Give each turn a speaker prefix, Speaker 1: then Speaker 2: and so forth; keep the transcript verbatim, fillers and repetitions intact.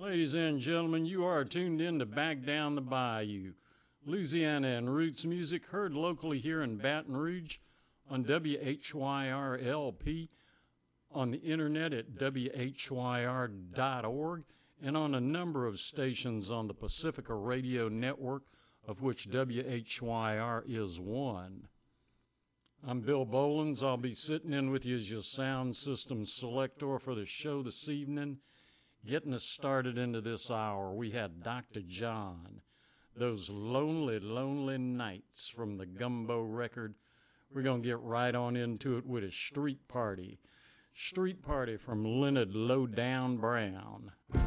Speaker 1: Ladies and gentlemen, you are tuned in to Back Down the Bayou, Louisiana and roots music heard locally here in Baton Rouge on W H Y R L P, on the internet at W H Y R dot org, and on a number of stations on the Pacifica Radio Network, of which W H Y R is one. I'm Bill Bolins. I'll be sitting in with you as your sound system selector for the show this evening. Getting us started into this hour, we had Doctor John, Those Lonely, Lonely Nights from the Gumbo record. We're going to get right on into it with a Street Party. Street Party from Leonard Lowdown Brown.